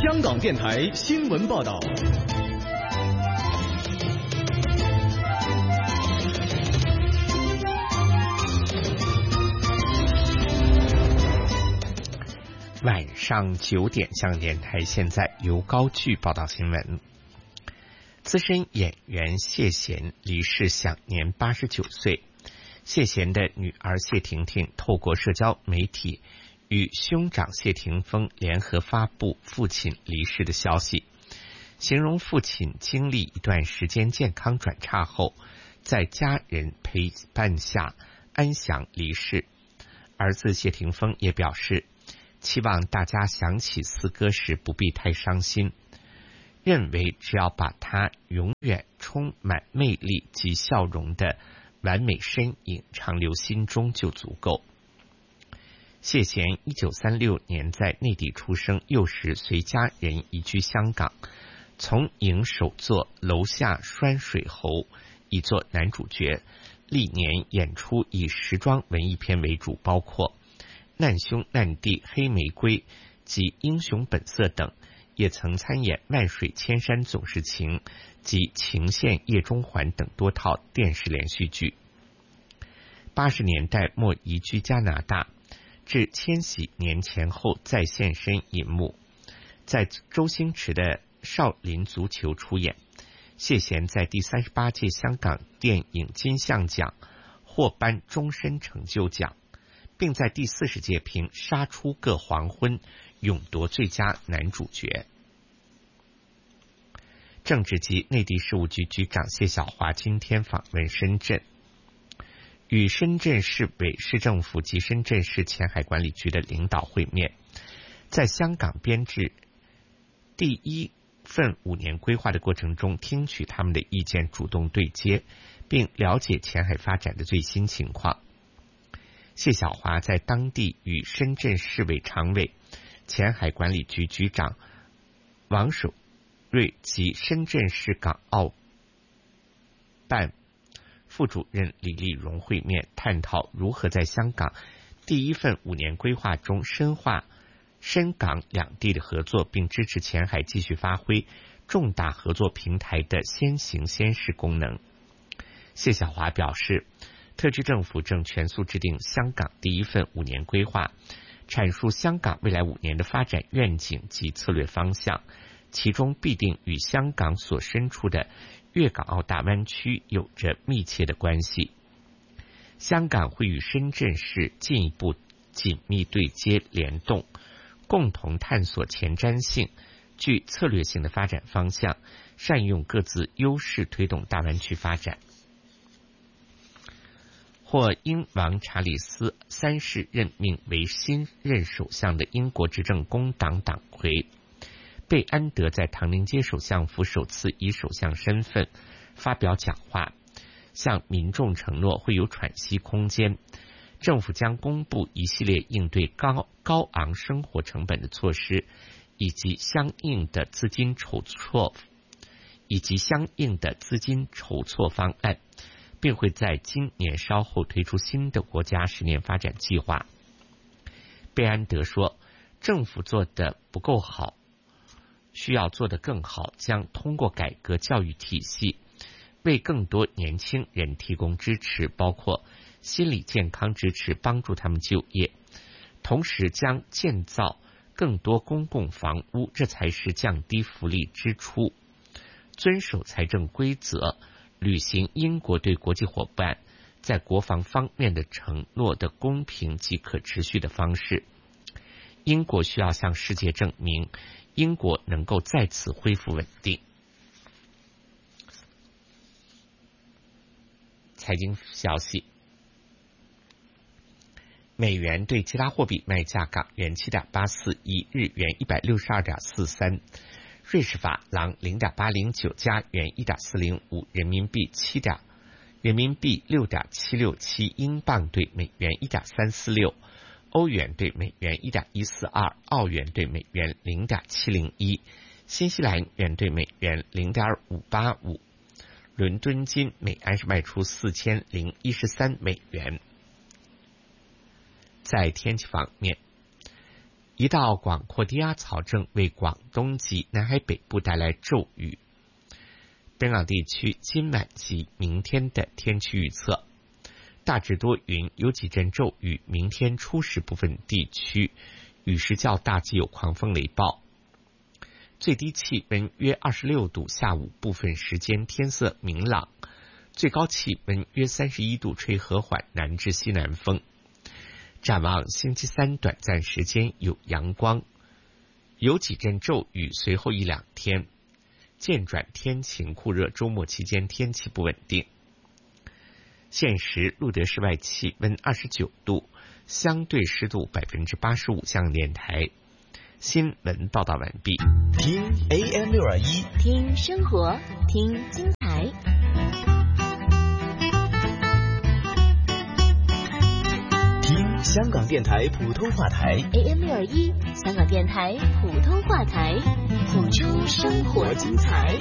香港电台新闻报道。 晚上9点，香港电台现在由高炬报道新闻。资深演员谢贤离世，享年89岁。谢贤的女儿谢婷婷透过社交媒体与兄长谢霆锋联合发布父亲离世的消息，形容父亲经历一段时间健康转差后，在家人陪伴下安详离世。儿子谢霆锋也表示，期望大家想起四哥时不必太伤心，认为只要把他永远充满魅力及笑容的完美身影长留心中就足够。谢贤1936年在内地出生，幼时随家人移居香港，从影首作《楼下拴水猴》以作男主角，历年演出以时装文艺片为主，包括难兄难弟、黑玫瑰及英雄本色等，也曾参演万水千山总是情及情线夜中环等多套电视连续剧。80年代末移居加拿大，至千禧年前后再现身银幕，在周星驰的少林足球出演。谢贤在第38届香港电影金像奖获颁终身成就奖，并在第40届凭《杀出个黄昏》勇夺最佳男主角。政治及内地事务局局长谢晓华今天访问深圳，与深圳市委市政府及深圳市前海管理局的领导会面，在香港编制第一份5年规划的过程中，听取他们的意见，主动对接，并了解前海发展的最新情况。谢晓华在当地与深圳市委常委、前海管理局局长王守瑞及深圳市港澳办副主任李丽蓉会面，探讨如何在香港第一份5年规划中深化深港两地的合作，并支持前海继续发挥重大合作平台的先行先试功能。谢晓华表示，特区政府正全速制定香港第一份5年规划，阐述香港未来5年的发展愿景及策略方向，其中必定与香港所身处的粤港澳大湾区有着密切的关系。香港会与深圳市进一步紧密对接联动，共同探索前瞻性、具策略性的发展方向，善用各自优势推动大湾区发展。获英王查理斯3世任命为新任首相的英国执政工党党魁贝安德在唐宁街首相府首次以首相身份发表讲话，向民众承诺会有喘息空间，政府将公布一系列应对高昂生活成本的措施，以及相应的资金筹措方案，并会在今年稍后推出新的国家10年发展计划。贝安德说，政府做得不够好，需要做得更好，将通过改革教育体系，为更多年轻人提供支持，包括心理健康支持，帮助他们就业，同时将建造更多公共房屋，这才是降低福利支出，遵守财政规则，履行英国对国际伙伴在国防方面的承诺的公平及可持续的方式。英国需要向世界证明，英国能够再次恢复稳定。财经消息，美元对其他货币卖价：港元7.841，日元162.43，瑞士法郎0.809，加元1.405，人民币6.767，英镑对美元1.346，欧元对美元1.142，澳元对美元0.701，新西兰元对美元0.585。伦敦金每安士卖出4013美元。在天气方面， 一道广阔低压槽正为广东及南海北部带来骤雨。本港地区今晚及明天的天气预测：大致多云，有几阵骤雨，明天初时部分地区雨势较大，及有狂风雷暴。最低气温约26度，下午部分时间天色明朗，最高气温约31度，吹和缓南至西南风。展望星期三短暂时间有阳光，有几阵骤雨，随后1-2天渐转天晴酷热，周末期间天气不稳定。现时录得室外气温29度，相对湿度85%。香港电台新闻报道完毕。 听 AM621， 听生活，听精彩。 听香港电台普通话台 AM621，香港电台普通话台，谱出生活精彩。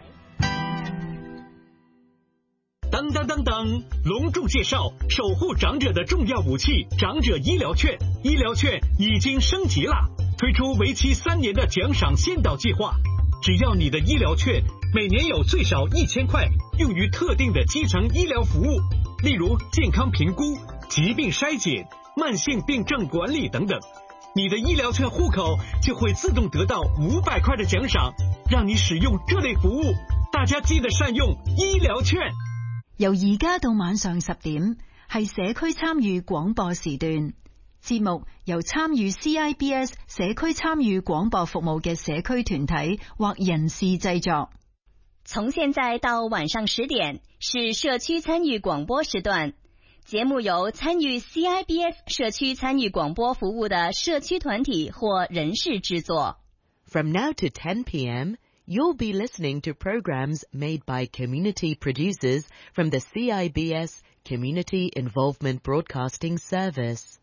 当当当当！隆重介绍守护长者的重要武器——长者医疗券。医疗券已经升级了，推出为期3年的奖赏先导计划。只要你的医疗券每年有最少1000块用于特定的基层医疗服务，例如健康评估、疾病筛检、慢性病症管理等等，你的医疗券户口就会自動得到500塊的獎賞，讓你使用這類服務。大家記得善用醫療券。 由而家到晚上10點，係社區參與廣播時段。節目由參與 CIBS 社區參與廣播服務嘅社區團體或人士製作。 從現在到晚上10點是社區參與廣播時段，節目由參與 CIBS 社區參與廣播服務的社區團體或人士製作。 From now to 10 p.m., you'll be listening to programs made by community producers from the CIBS Community Involvement Broadcasting Service.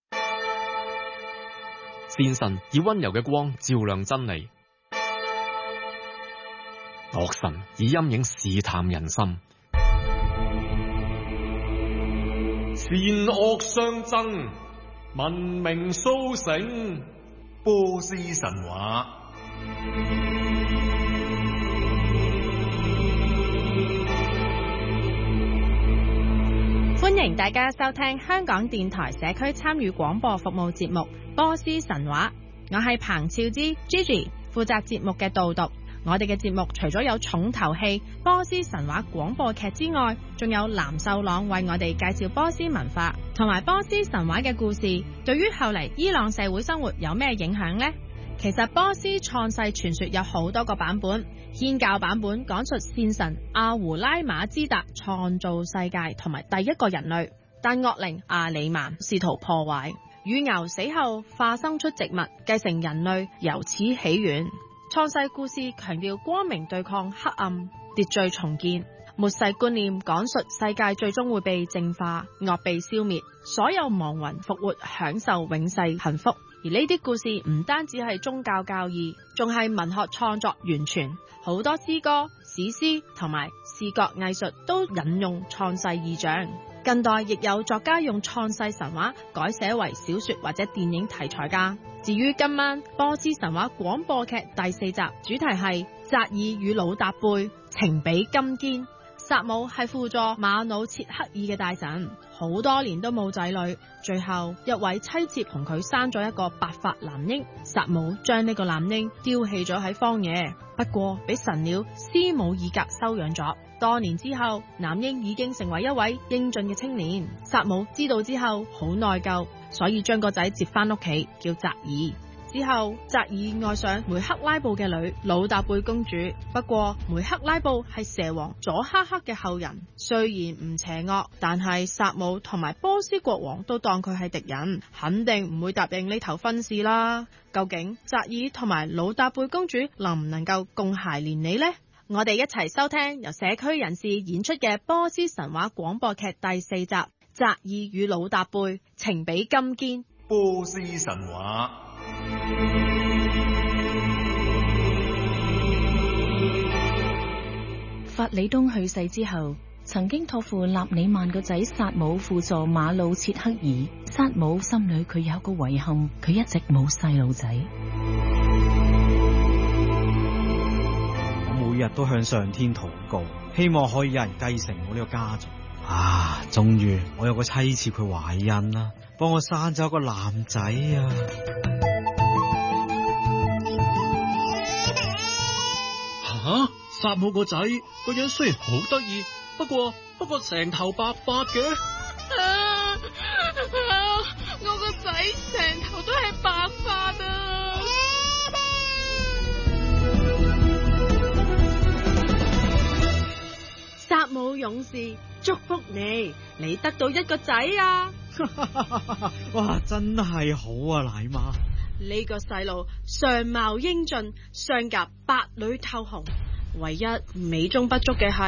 善神以溫柔嘅光照亮真理，惡神以陰影試探人心。 善惡相爭，文明蘇醒，波斯神話。 歡迎大家收聽香港電台社區參與廣播服務節目《波斯神話》，我係彭兆之 Gigi， 負責節目嘅導讀。我哋嘅節目除咗有重頭戲《波斯神話》廣播劇之外，仲有藍秀朗為我哋介紹波斯文化同埋波斯神話嘅故事，對於後嚟伊朗社會生活有咩影響呢？其實波斯創世傳說有好多個版本，祆教版本講述善神阿胡拉馬茲達創造世界同埋第一個人類，但惡靈阿里曼試圖破壞，乳牛死後化生出植物，繼承人類，由此起源。創世故事強調光明對抗黑暗，秩序重建。末世觀念講述世界最終會被淨化，惡被消滅，所有亡魂復活，享受永世幸福。而呢啲故事唔單止係宗教教義，仲係文學創作源泉。好多詩歌、史詩同埋視覺藝術都引用創世異象。近代亦有作家用創世神話改寫為小說或者電影題材㗎。至於今晚波斯神話廣播劇第4集，主題係扎爾與魯達貝情比金堅。薩姆係輔助馬努切克爾嘅大臣，好多年都冇仔女，最後一位妻子同佢生咗一個白髮男嬰，薩姆將呢個男嬰丟棄咗喺荒野，不過俾神鳥斯姆爾格收養咗。多年之後，男嬰已經成為一位英俊嘅青年，薩姆知道之後好內疚，所以將個仔接翻屋企，叫扎爾。之後，扎爾愛上梅克拉布嘅女魯達貝公主。不過，梅克拉布係蛇王佐哈克嘅後人，雖然唔邪惡，但係薩姆同埋波斯國王都當佢係敵人，肯定唔會答應呢頭婚事啦。究竟扎爾同埋魯達貝公主能唔能夠共諧連理呢？我哋一齊收聽由社區人士演出嘅波斯神話廣播劇第4集《扎爾與魯達貝情比金堅》。 波斯神話。 法里東去世之後， 曾經託付納里曼個仔撒姆輔助馬魯切克爾。撒姆心裏佢有個遺憾，佢一直冇細路仔。 我每日都向上天禱告，希望可以有人繼承我呢個家族。啊，終於我有個妻妾佢懷孕啦，幫我生咗個男仔啊！ 吓，撒姆個仔個樣雖然好得意，不過成頭白髮嘅。 我個仔成頭都係白髮啊！撒姆勇士，祝福你，你得到一個仔啊！ 哇，真係好啊，奶媽！ 呢個細路相貌英俊，相甲白裏透紅，唯一美中不足嘅係